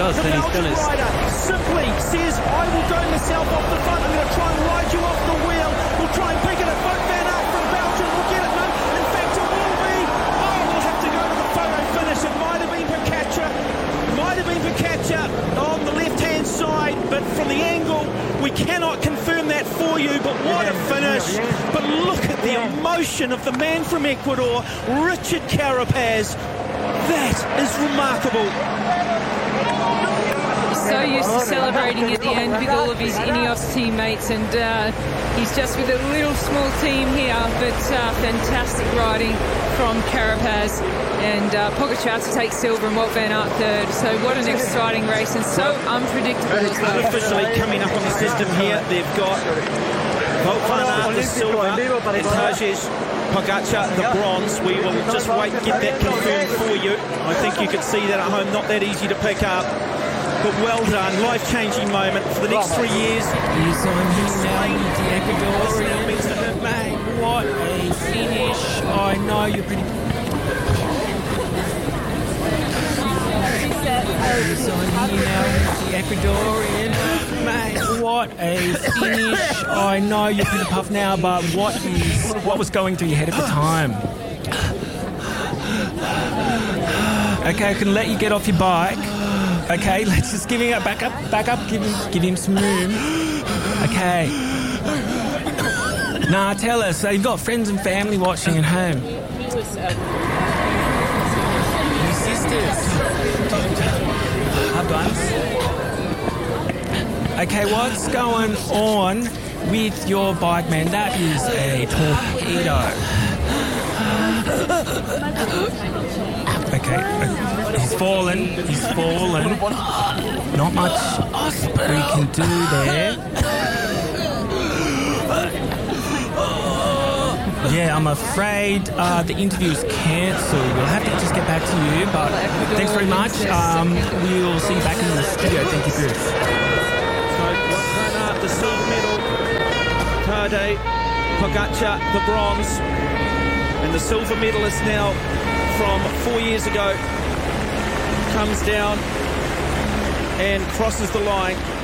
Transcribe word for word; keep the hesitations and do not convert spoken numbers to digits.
does, the then he's Belgian done his... rider simply says, I will go myself off the front. I'm going to try and ride you off the wheel. We'll try and pick it at Wout van Aert from Belgium. We'll get it, no. In fact, it will be. Oh, we'll have to go to the photo finish. It might have been Pogačar. Might have been Pogačar on the left-hand side, but from the angle, we cannot confirm that for you. But what a finish! But look at the emotion of the man from Ecuador, Richard Carapaz. That is remarkable. So used to celebrating at the end with all of his Ineos teammates, and uh, he's just with a little small team here, but uh, fantastic riding from Carapaz, and uh, Pogačar to take silver and Wout van Aert third. So what an exciting race, and so unpredictable as well. Officially coming up on the system here, they've got Wout van Aert the silver and Tadej Pogačar the bronze. We will just wait and get that confirmed for you. I think you could see that at home, not that easy to pick up. But well done, life-changing moment for the next three years. He's on his now with the Ecuadorian. Mate, what a finish. I know you're pretty... He's on here now with the Ecuadorian. Mate, what a finish. I know you're pretty puffed now, but what is what was going through your head at the time? Okay, I can let you get off your bike. Okay, let's just give him a back up, back up, give him, give him some room. Okay. Nah, tell us. So you've got friends and family watching at home. Your sisters. Loved ones. Okay, what's going on with your bike, man? That is a torpedo. Okay, he's fallen, he's fallen. Not much we can do there. Yeah, I'm afraid uh, the interview's cancelled. We'll have to just get back to you, but thanks very much. Um, we'll see you back in the studio. Thank you, Bruce. So, Wout van Aert, the silver medal. Tadej Pogačar, the bronze. And the silver medalist now from four years ago comes down and crosses the line.